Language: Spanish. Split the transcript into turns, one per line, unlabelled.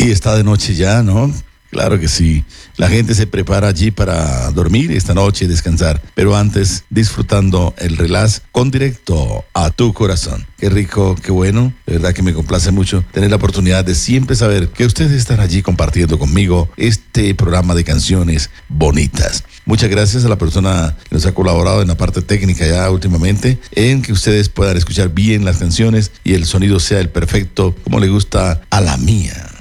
Y está de noche ya, ¿no? Claro que sí. La gente se prepara allí para dormir esta noche y descansar, pero antes disfrutando el relax con directo a tu corazón. Qué rico, qué bueno. De verdad que me complace mucho tener la oportunidad de siempre saber que ustedes están allí compartiendo conmigo este programa de canciones bonitas. Muchas gracias a la persona que nos ha colaborado en la parte técnica ya últimamente, en que ustedes puedan escuchar bien las canciones y el sonido sea el perfecto, como le gusta a la mía.